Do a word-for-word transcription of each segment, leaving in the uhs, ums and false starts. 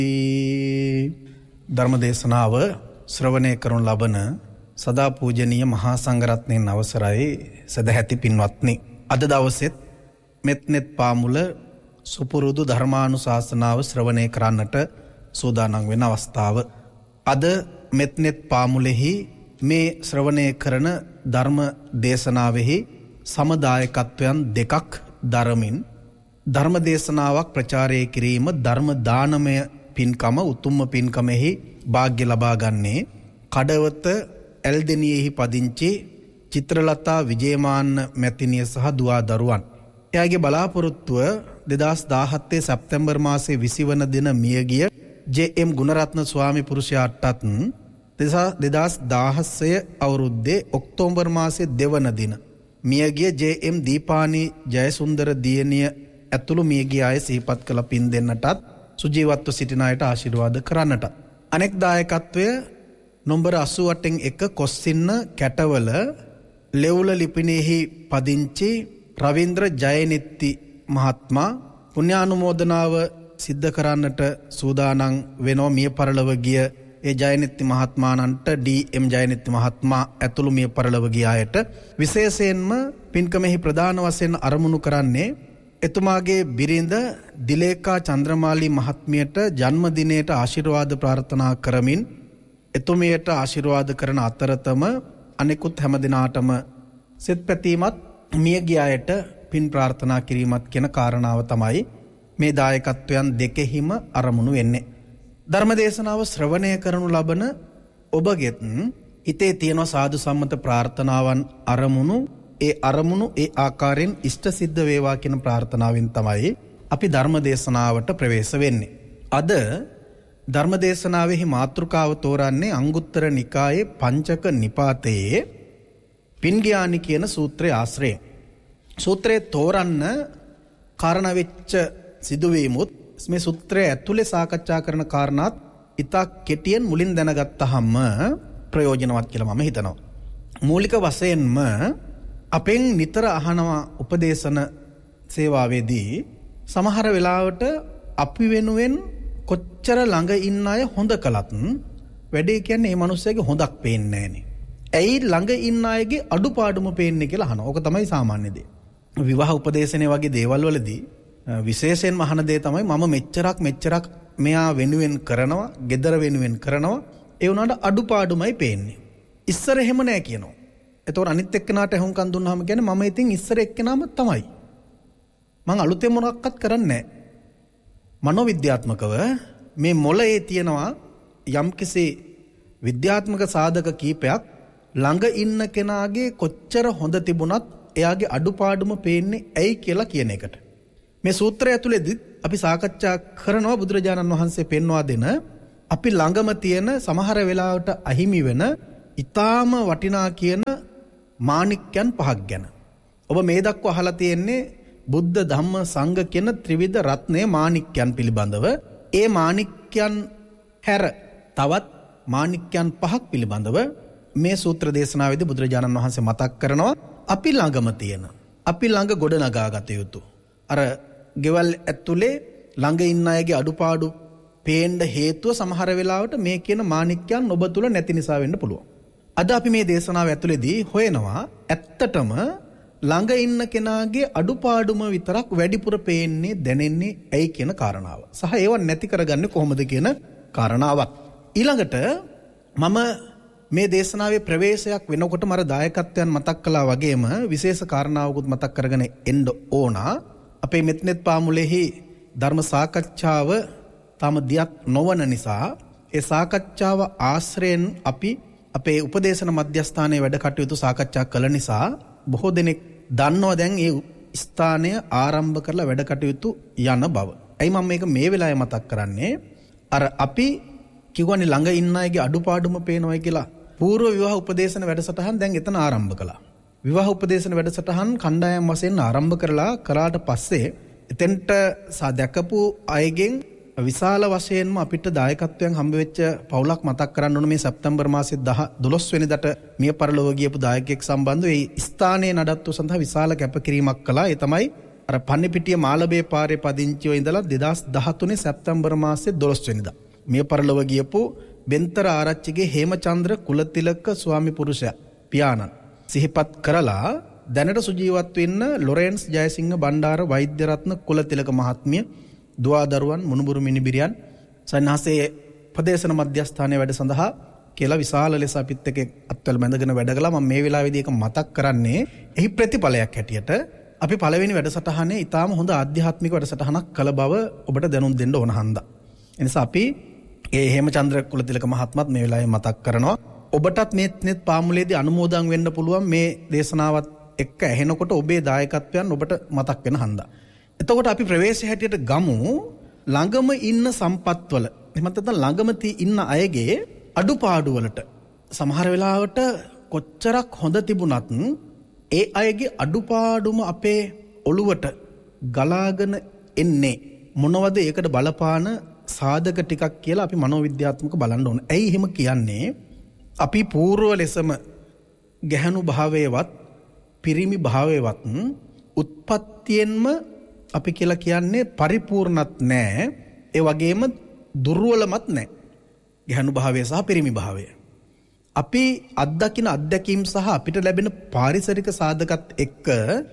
ධර්මදේශනාව ශ්‍රවණය කරනු ලබන සදා පූජනීය මහා සංඝරත්නයන් අවසරයි සදැහැති පින්වත්නි. අද දවසෙත් මෙත්නෙත් පාමුල සුපුරුදු ධර්මානුශාසනාව ශ්‍රවණය කරන්නට සූදානම් වෙන අවස්ථාව. අද මෙත්නෙත් පාමුලෙහි මේ ශ්‍රවණය කරන ධර්ම දේශනාවෙහි සමදායකත්වයන් දෙකක් දරමින් ධර්ම දේශනාවක් ප්‍රචාරය කිරීම ධර්ම දානමය පින්කම උතුම්ම පින්කමෙහි වාග්ය ලබා ගන්නේ කඩවත ඇල්දෙනියෙහි පදිංචි චිත්‍රලතා විජේමාන්න මැතිණිය සහ දුවා දරුවන්. එයාගේ බලාපොරොත්තුව දෙදහස් දාහතේ සැප්තැම්බර් මාසයේ විසි වන දින මියගිය ජේ.එම්. ගුණරත්න ස්වාමි පුරුෂයාටත් දෙදහස් දාහය අවුරුද්දේ ඔක්තෝබර් මාසයේ දෙවන දින මියගිය ජේ.එම්. දීපානි ජයසුන්දර දියණිය ඇතුළු මියගිය අය සිහිපත් කළ පින් දෙන්නටත් සුජීවත්ව සිටින අයට ආශිර්වාද කරන්නට. අනෙක් දායකත්වය නොම්බර අසූඅටෙන් එක කොස්සින්න කැටවල ලෙවුල ලිපිනෙහි පදිංචි රවීන්ද්‍ර ජයනිත්ති මහත්මයා පුණ්‍යානුමෝදනාව සිද්ධ කරන්නට සූදානම් වෙනවා. මිය පරලොව ගිය ඒ ජයනිත්ති මහත්මයාණන්ට ඩී.එම්. ජයනිත්ති මහත්මයා ඇතුළු මිය පරලොව ගිය අයට විශේෂයෙන්ම පින්කමෙහි ප්‍රධාන වශයෙන් අරමුණු කරන්නේ එතුමාගේ බිරිඳ දිලේකා චන්ද්‍රමාලි මහත්මියට ජන්මදිනයට ආශිර්වාද ප්‍රාර්ථනා කරමින් එතුමියට ආශිර්වාද කරන අතරතම අනෙකුත් හැම දිනාටම සෙත් පැතීමත් මිය ගිය අයට පින් ප්‍රාර්ථනා කිරීමත් කියන කාරණාව තමයි මේ දායකත්වයන් දෙකෙහිම අරමුණු වෙන්නේ. ධර්මදේශනාව ශ්‍රවණය කරනු ලබන ඔබගෙත් හිතේ තියෙන සාදු සම්මත ප්‍රාර්ථනාවන් අරමුණු ඒ අරමුණු ඒ ආකාරයෙන් ඉෂ්ට සිද්ධ වේවා කියන ප්‍රාර්ථනාවෙන් තමයි අපි ධර්මදේශනාවට ප්‍රවේශ වෙන්නේ. අද ධර්මදේශනාවෙහි මාතෘකාව තෝරන්නේ අංගුත්තර නිකායේ පංචක නිපාතයේ පින්ගයානි කියන සූත්‍රයේ ආශ්‍රයෙන්. සූත්‍රයේ තෝරන්න කාරණා වෙච්ච සිදුවීමුත් මේ සූත්‍රය ඇතුලේ සාකච්ඡා කරන කාරණාත් ඉතා කෙටියෙන් මුලින් දැනගත්තාම ප්‍රයෝජනවත් කියලා මම හිතනවා. මූලික වශයෙන්ම අපෙන් නිතර අහනවා උපදේශන සේවාවේදී සමහර වෙලාවට අපි වෙනුවෙන් කොච්චර ළඟ ඉන්න අය හොඳ කළත් වැඩේ කියන්නේ මේ මිනිස්සයාගේ හොඳක් පේන්නේ නැහනේ. ඇයි ළඟ ඉන්න අයගේ අඩුපාඩුම පේන්නේ කියලා අහනවා. ඕක තමයි සාමාන්‍ය දේ. විවාහ උපදේශනේ වගේ දේවල් වලදී විශේෂයෙන්ම අහන දේ තමයි මම මෙච්චරක් මෙච්චරක් මෙයා වෙනුවෙන් කරනවා, gedara වෙනුවෙන් කරනවා. ඒ වුණාට අඩුපාඩුමයි පේන්නේ. ඉස්සර එහෙම නෑ කියනවා. එතකොට අනිත් එක්කෙනාට හුම්කන් දුන්නාම කියන්නේ මම ඉතින් ඉස්සර එක්කෙනාම තමයි. මං අලුතෙන් මොනක්වත් කරන්නේ නෑ. මනෝවිද්‍යාත්මකව මේ මොළයේ තියෙනවා යම්කිසි විද්‍යාත්මක සාධක කීපයක් ළඟ ඉන්න කෙනාගේ කොච්චර හොඳ තිබුණත් එයාගේ අඩුපාඩුම පේන්නේ ඇයි කියලා කියන එකට. මේ සූත්‍රය ඇතුළේදී අපි සාකච්ඡා කරනවා බුදුරජාණන් වහන්සේ පෙන්වා දෙන අපි ළඟම තියෙන සමහර වෙලාවට අහිමි වෙන ඊටාම වටිනා කියන මාණික්යන් පහක් ගැන. ඔබ මේ දක්වා අහලා තියෙන්නේ බුද්ධ ධම්ම සංඝ කියන ත්‍රිවිධ රත්නයේ මාණික්යන් පිළිබඳව. ඒ මාණික්යන් හැර තවත් මාණික්යන් පහක් පිළිබඳව මේ සූත්‍ර දේශනාවේදී බුදුරජාණන් වහන්සේ මතක් කරනවා අපි ළඟම තියෙන අපි ළඟ ගොඩනගා ගත යුතු අර ගෙවල් ඇතුලේ ළඟ ඉන්න අයගේ අඩුපාඩු පේන්න හේතුව සමහර වෙලාවට මේ කියන මාණික්යන් ඔබ තුල නැති නිසා වෙන්න පුළුවන්. අද අපි මේ දේශනාව ඇතුලේදී හොයනවා ඇත්තටම ළඟ ඉන්න කෙනාගේ අඩුපාඩුම විතරක් වැඩිපුර පේන්නේ දැනෙන්නේ ඇයි කියන කාරණාව. සහ ඒව නැති කරගන්නේ කොහොමද කියන කාරණාවත්. ඊළඟට මම මේ දේශනාවේ ප්‍රවේශයක් වෙනකොට මර දායකත්වයන් මතක් කළා වගේම විශේෂ කාරණාවකුත් මතක් කරගෙන එන්න ඕන. අපේ මෙත්නෙත් පාමුලෙහි ධර්ම සාකච්ඡාව තම දියත් නොවන නිසා ඒ සාකච්ඡාව ආශ්‍රයෙන් අපි අපේ උපදේශන මධ්‍යස්ථානයේ වැඩ කටයුතු සාකච්ඡා කළ නිසා බොහෝ දෙනෙක් දන්නවා දැන් ඒ ස්ථානය ආරම්භ කරලා වැඩ කටයුතු යන බව. ඇයි මම මේක මේ වෙලාවේ මතක් කරන්නේ? අර අපි කිව්වනේ ළඟ ඉන්න අයගේ අඩුපාඩුම පේනවයි කියලා. పూర్ව විවාහ උපදේශන වැඩසටහන් දැන් එතන ආරම්භ කළා. විවාහ උපදේශන වැඩසටහන් කණ්ඩායම් වශයෙන් ආරම්භ කරලා කරාට පස්සේ එතෙන්ට දැකපු අයගෙන් විශාල වශයෙන්ම අපිට දායකත්වයෙන් හම්බ වෙච්ච පවුලක් මතක් කරන්න ඕන. මේ සැප්තැම්බර් මාසයේ දොළොස් වෙනිදාට මිය පරලොව ගියපු දායකයෙක් සම්බන්ධව ඒ ස්ථානයේ නඩත්තු සඳහා විශාල කැපකිරීමක් කළා. ඒ තමයි අර පන්නිපිටිය මාළබේ පාරේ පදිංචිව ඉඳලා දෙදාස් දහතුනේ සැප්තැම්බර් මාසේ දොළොස් වෙනිදා මිය පරලොව ගියපු බෙන්තර ආරච්චිගේ හේමචන්ද්‍ර කුලතිලක ස්වාමි පුරුෂයා පියාණන් සිහිපත් කරලා දැනට සුජීවත් වෙන්න ලොරෙන්ස් ජයසිංහ බණ්ඩාර වෛද්‍යරත්න කුලතිලක මහත්මිය දුවා දරුවන් මුණුබුරු මිනිබිරියන් සන්නාසයේ ප්‍රදේශන මධ්‍යස්ථානයේ වැඩ සඳහා කියලා විශාල ලෙස අපිත් එක්ක අත්වල බැඳගෙන වැඩ කළා. මම මේ වෙලාවේදී ඒක මතක් කරන්නේ එහි ප්‍රතිඵලයක් හැටියට අපි පළවෙනි වැඩසටහනේ ඊටාම හොඳ ආධ්‍යාත්මික වැඩසටහනක් කළ බව ඔබට දැනුම් දෙන්න ඕන හන්දා. ඒ නිසා අපි ඒ හේමචන්ද්‍ර කුලතිලක මහත්මයාත් මේ වෙලාවේ මතක් කරනවා. ඔබටත් මේ net පාමුලේදී අනුමෝදන් වෙන්න පුළුවන් මේ දේශනාවත් එක්ක ඇහෙනකොට ඔබේ දායකත්වයන් ඔබට මතක් වෙන හන්දා. එතකොට අපි ප්‍රවේශය හැටියට ගමු ළඟම ඉන්න සම්පත්වල. එහෙම නැත්නම් ළඟම ඉන්න අයගේ අඩුපාඩු වලට සමහර වෙලාවට කොච්චරක් හොඳ තිබුණත් ඒ අයගේ අඩුපාඩුම අපේ ඔළුවට ගලාගෙන එන්නේ මොනවද ඒකට බලපාන සාධක ටිකක් කියලා අපි මනෝවිද්‍යාත්මක බලන්න ඕන. ඇයි එහෙම කියන්නේ? අපි పూర్ව ලෙසම ගැහණු භාවයේවත් පිරිමි භාවයේවත් උත්පත්තියෙන්ම අපි කියලා කියන්නේ පරිපූර්ණත් නැහැ. ඒ වගේම දුර්වලමත් නැහැ. ගැහණු භාවය සහ පිරිමි භාවය. අපි අත්දකින අත්දැකීම් සහ අපිට ලැබෙන පාරිසරික සාධකත් එක්ක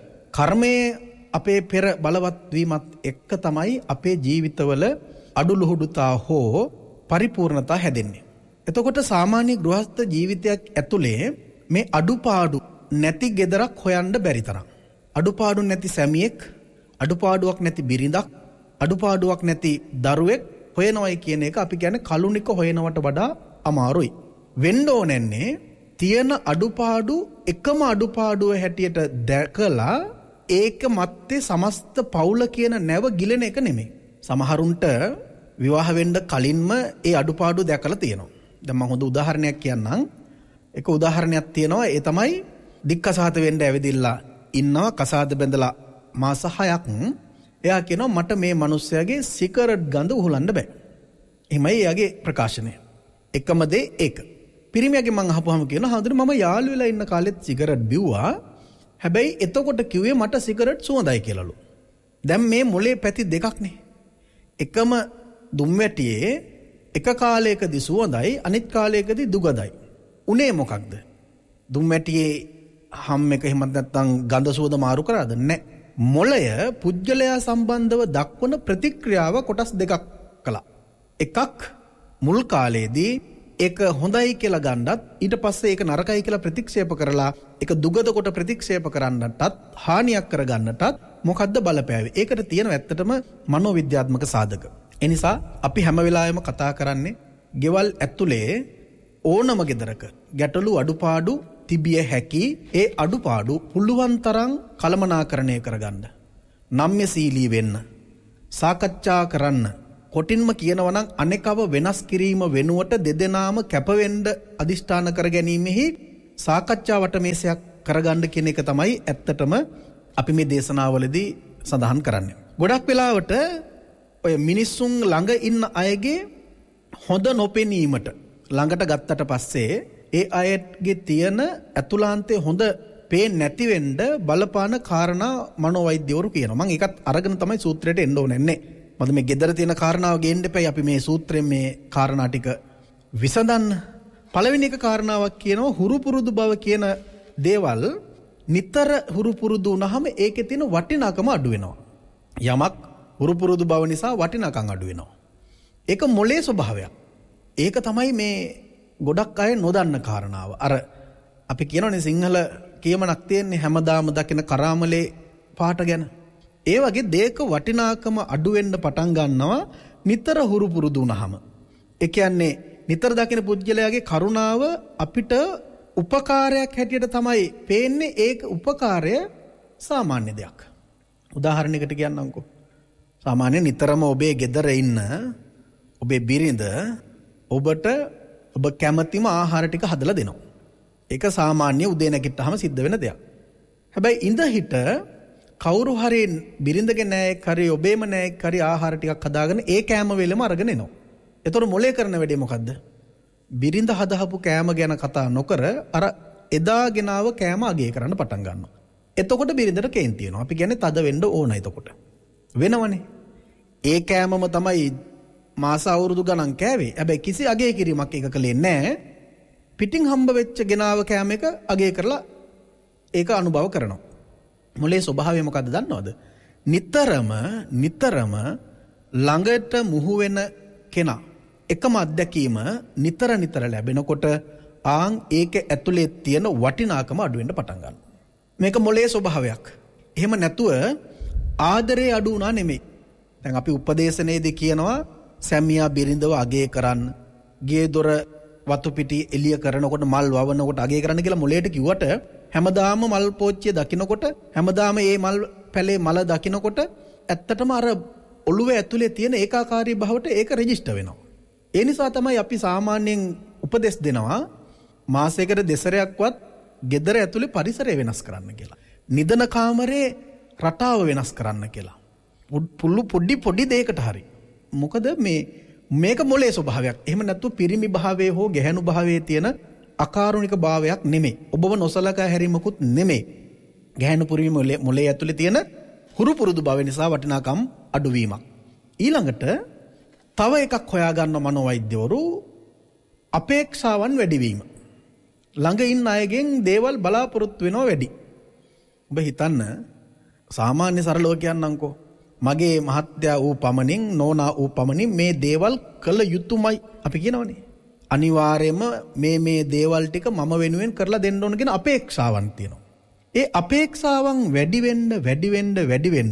කර්මයේ අපේ පෙර බලවත් වීමත් එක්ක තමයි අපේ ජීවිතවල අඩුලුහුඩුතා හෝ පරිපූර්ණතා හැදෙන්නේ. එතකොට සාමාන්‍ය ගෘහස්ත ජීවිතයක් ඇතුලේ මේ අඩුපාඩු නැති ගෙදරක් හොයන්න බැරි තරම්. අඩුපාඩු නැති සැමියෙක්, අඩුපාඩුවක් නැති බිරිඳක්, අඩුපාඩුවක් නැති දරුවෙක් හොයනවයි කියන එක අපි කියන්නේ කලුනික හොයනවට වඩා අමාරුයි. වෙන්න ඕනන්නේ තියෙන අඩුපාඩු එකම අඩුපාඩුව හැටියට දැකලා ඒක මැත්තේ සමස්ත පවුල කියන නැව ගිලෙන එක නෙමෙයි. සමහරුන්ට විවාහ වෙන්න කලින්ම ඒ අඩුපාඩු දැකලා තියෙනවා. දැන් මම හොඳ උදාහරණයක් කියන්නම්. එක උදාහරණයක් තියෙනවා. ඒ තමයි දික්කසාත වෙන්න ඇවිදිලා ඉන්නවා කසාද බැඳලා මාස හයක්. එයා කියනවා මට මේ මිනිස්යාගේ සිගරට් ගඳ උහුලන්න බෑ. එහෙමයි එයාගේ ප්‍රකාශනය. එකම දේ ඒක. පිරිමියාගේ මං අහපුවාම කියනවා හඳුන මම යාළු වෙලා ඉන්න කාලෙත් සිගරට් බිව්වා. හැබැයි එතකොට කිව්වේ මට සිගරට් සුවඳයි කියලාලු. දැන් මේ මොලේ පැති දෙකක්නේ. එකම දුම්වැටියේ එක කාලයකදී සුවඳයි අනිත් කාලයකදී දුගඳයි. උනේ මොකක්ද? දුම්වැටියේ හැම එක එහෙමත් නැත්නම් ගඳ සුවඳ මාරු කරාද? නැහැ. මොළය පුජ්‍යලයා සම්බන්ධව දක්වන ප්‍රතික්‍රියාව කොටස් දෙකක් කළා. එකක් මුල් කාලයේදී ඒක හොඳයි කියලා ගන්නත් ඊට පස්සේ ඒක නරකයි කියලා ප්‍රතික්ෂේප කරලා ඒක දුගඳ කොට ප්‍රතික්ෂේප කරන්නටත් හානියක් කරගන්නටත් මොකද්ද බලපෑවේ? ඒකට තියෙන ඇත්තටම මනෝවිද්‍යාත්මක සාධක. ඒ නිසා අපි හැම වෙලාවෙම කතා කරන්නේ ගෙවල් ඇතුලේ ඕනම ගෙදරක ගැටලු අඩුපාඩු තිබිය හැකි ඒ අඩුපාඩු පුළුවන් තරම් කළමනාකරණය කරගන්න. නම්‍යශීලී වෙන්න. සාකච්ඡා කරන්න. කොටින්ම කියනවා නම් අනෙකව වෙනස් කිරීම වෙනුවට දෙදෙනාම කැපවෙන්න අදිෂ්ඨාන කර ගැනීමෙහි සාකච්ඡා වටමේසයක් කරගන්න කියන එක තමයි ඇත්තටම අපි මේ දේශනාවලදී සඳහන් කරන්නේ. ගොඩක් වෙලාවට ඔය මිනිස්සුන් ළඟ ඉන්න අයගේ හොඳ නොපෙනීමට ළඟට ගත්තට පස්සේ ඒ අයගේ තියෙන ඇතුළාන්තයේ හොඳ පේන්නේ නැති වෙන්න බලපාන කාරණා මනෝවෛද්‍යවරු කියනවා. මම ඒකත් අරගෙන තමයි සූත්‍රයට එන්න ඕනේ. මොකද මේ gedara තියෙන කාරණාව ගේන්න එපයි අපි මේ සූත්‍රයෙන් මේ කාරණා ටික විසඳන්න. පළවෙනි එක කාරණාවක් කියනවා හුරු පුරුදු බව කියන දේවල් නිතර හුරු පුරුදු වුණාම ඒකේ තියෙන වටිනාකම අඩු වෙනවා. යමක් හුරු පුරුදු බව නිසා වටිනාකම් අඩු වෙනවා. ඒක මොලේ ස්වභාවයක්. ඒක තමයි මේ ගොඩක් අය නොදන්න කාරණාව. අර අපි කියනෝනේ සිංහල කියමනක් තියෙන්නේ හැමදාම දකින කරාමලේ පාට ගැන. ඒ වගේ දෙයක වටිනාකම අඩු වෙන්න පටන් ගන්නවා නිතර හුරු පුරුදු වුණාම. ඒ කියන්නේ නිතර දකින පුජ්‍යලයාගේ කරුණාව අපිට උපකාරයක් හැටියට තමයි පේන්නේ. ඒක උපකාරය සාමාන්‍ය දෙයක්. උදාහරණයකට කියන්නම්කෝ. සාමාන්‍ය නිතරම ඔබේ ගෙදර ඉන්න ඔබේ බිරිඳ ඔබට ඔබ කැමතිම ආහාර ටික හදලා දෙනවා. ඒක සාමාන්‍ය උදේ නැගිට්ටාම සිද්ධ වෙන දෙයක්. හැබැයි ඉඳ හිට කවුරු හරි බිරිඳගේ නෑයෙක් හරි ඔබේම නෑයෙක් හරි ආහාර ටිකක් හදාගෙන ඒ කෑම වේලෙම අරගෙන එනවා. එතකොට මොලේ කරන වැඩේ මොකද්ද? බිරිඳ හදහපු කෑම ගැන කතා නොකර අර එදා ගෙනාව කෑම අගය කරන්න පටන් ගන්නවා. එතකොට බිරිඳට කේන්ති වෙනවා. අපි කියන්නේ තද වෙන්න ඕන එතකොට. වෙනවනේ. ඒ කෑමම තමයි මාස අවුරුදු ගණන් කෑවේ. හැබැයි කිසි අගය කිරීමක් එක කළේ නැහැ. පිටින් හම්බ වෙච්ච ගෙනාව කෑම එක අගය කරලා ඒක අනුභව කරනවා. මොලේ ස්වභාවය මොකද්ද දන්නවද? නිතරම නිතරම ළඟට මුහු වෙන කෙනා එකම අත්දැකීම නිතර නිතර ලැබෙනකොට ආන් ඒක ඇතුලේ තියෙන වටිනාකම අඩු වෙන්න පටන් ගන්නවා. මේක මොලේ ස්වභාවයක්. එහෙම නැතුව ආදරේ අඩු වුණා නෙමෙයි. දැන් අපි උපදේශනයේදී කියනවා සැමියා බිරිඳව අගය කරන්න, ගේ දොර වතු පිටි එළිය කරනකොට මල් වවනකොට අගය කරන්න කියලා මොලේට කිව්වට හැමදාම මල් පෝච්චිය දකින්නකොට හැමදාම මේ මල් පැලේ මල දකින්නකොට ඇත්තටම අර ඔළුවේ ඇතුලේ තියෙන ඒකාකාරී භාවයට ඒක රෙජිස්ටර් වෙනවා. ඒ නිසා තමයි අපි සාමාන්‍යයෙන් උපදෙස් දෙනවා මාසයකට දෙසරයක්වත් ගෙදර ඇතුලේ පරිසරය වෙනස් කරන්න කියලා. නිදන කාමරේ රටාව වෙනස් කරන්න කියලා. පුල්ලු පොඩි පොඩි දෙයකට හරි. මොකද මේ මේක මොලේ ස්වභාවයක්. එහෙම නැත්නම් පිරිමි භාවයේ හෝ ගැහැණු භාවයේ තියෙන අකාරුණික භාවයක් නෙමෙයි. ඔබව නොසලකා හැරීමකුත් නෙමෙයි. ගැහැණු පුරිමි මොලේ මොලේ ඇතුලේ තියෙන හුරු පුරුදු භාවය නිසා වටිනාකම් අඩුවීමක්. ඊළඟට තව එකක් හොයාගන්න මනෝවෛද්‍යවරු අපේක්ෂාවන් වැඩිවීම. ළඟ ඉන්න අයගෙන් දේවල් බලාපොරොත්තු වෙනවා වැඩි. ඔබ හිතන්න සාමාන්‍ය සරලව කියන්නම්කෝ. මගේ මහත්යා වූ පමණින් නෝනා වූ පමණින් මේ දේවල් කළ යුතුමයි අපි කියනවනේ. අනිවාර්යයෙන්ම මේ මේ දේවල් ටික මම වෙනුවෙන් කරලා දෙන්න ඕන කියන අපේක්ෂාවන් තියෙනවා. ඒ අපේක්ෂාවන් වැඩි වෙන්න වැඩි වෙන්න වැඩි වෙන්න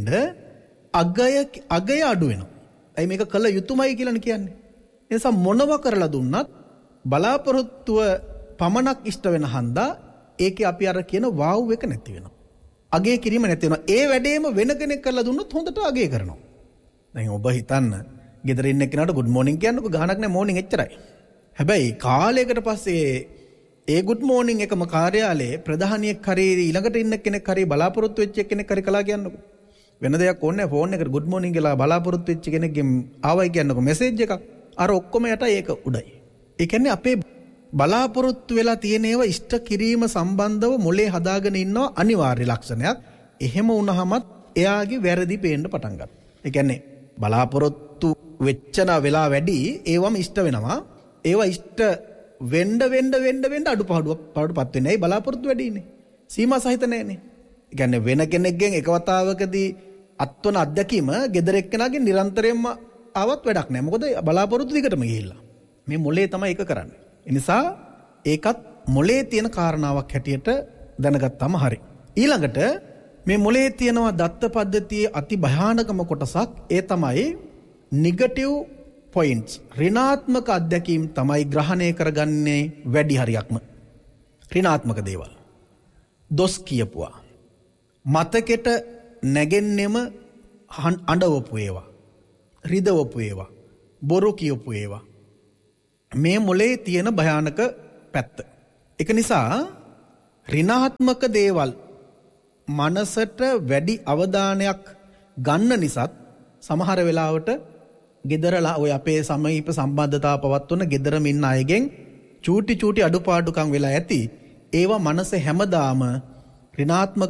අගය අගය අඩු වෙනවා. ඇයි මේක කළ යුතුමයි කියලානේ කියන්නේ. ඒ නිසා මොනව කරලා දුන්නත් බලාපොරොත්තුව පමණක් ඉෂ්ට වෙන හන්දා ඒකේ අපි අර කියන වාව් එක නැති වෙනවා. අගය කිරීම නැති වෙනවා. ඒ වැඩේම වෙන කෙනෙක් කරලා දුන්නොත් හොඳට අගය කරනවා. දැන් ඔබ හිතන්න ගෙදර ඉන්න කෙනාට good morning කියන්නකො ගහනක් නැහැ morning එච්චරයි. හැබැයි කාලයකට පස්සේ ඒ good morning එකම කාර්යාලයේ ප්‍රධානියෙක් හරි ඊළඟට ඉන්න කෙනෙක් හරි බලාපොරොත්තු වෙච්ච කෙනෙක් හරි කළා කියන්නකො. වෙන දෙයක් ඕනේ නැහැ ෆෝන් එකට good morning කියලා බලාපොරොත්තු වෙච්ච කෙනෙක්ගෙන් ආවයි කියන්නකො මැසේජ් එකක්. අර ඔක්කොම යට ඒක උඩයි. ඒ කියන්නේ අපේ බලාපොරොත්තු වෙලා තියෙන ඒවා ඉෂ්ට කිරීම සම්බන්ධව මොලේ හදාගෙන ඉන්නවා අනිවාර්ය ලක්ෂණයක්. එහෙම වුණාමත් එයාගේ වැරදි පේන්න පටන් ගන්නවා. ඒ කියන්නේ බලාපොරොත්තු වෙච්චන වෙලා වැඩි ඒවම ඉෂ්ට වෙනවා. ඒවා ඉෂ්ට වෙන්න වෙන්න වෙන්න වෙන්න අඩුපාඩුවක් පාඩුපත් වෙන්නේ. ඇයි බලාපොරොත්තු වැඩි ඉන්නේ? සීමා සහිත නැහැනේ. ඒ කියන්නේ වෙන කෙනෙක්ගෙන් එක වතාවකදී අත්වන අත්දැකීම gedara එක්කෙනාගෙන් නිරන්තරයෙන්ම ආවත් වැඩක් නැහැ. මොකද බලාපොරොත්තු දිගටම ගිහිල්ලා. මේ මොලේ තමයි ඒක කරන්නේ. ඒ නිසා ඒකත් මොලේ තියෙන කාරණාවක් හැටියට දැනගත්තාම හරි. ඊළඟට මේ මොලේ තියෙනවා දත්ත පද්ධතියේ අති භයානකම කොටසක්. ඒ තමයි නෙගටිව් පොයින්ට්ස්. ඍණාත්මක අත්දැකීම් තමයි ග්‍රහණය කරගන්නේ වැඩි හරියක්ම. ඍණාත්මක දේවල්. දොස් කියපුවා. මතකෙට නැගෙන්නෙම අඬවපු ඒවා. රිදවපු ඒවා. බොරු කියපු ඒවා. මේ මොලේ තියෙන භයානක පැත්ත. ඒක නිසා ඍණාත්මක දේවල් මනසට වැඩි අවධානයක් ගන්න නිසාත් සමහර වෙලාවට ගෙදරලා ඔය අපේ සමීප සම්බන්ධතාව පවත්වන ගෙදරම ඉන්න අයගෙන් චූටි චූටි අඩුපාඩුකම් වෙලා ඇති. ඒවා මනස හැමදාම ඍණාත්මක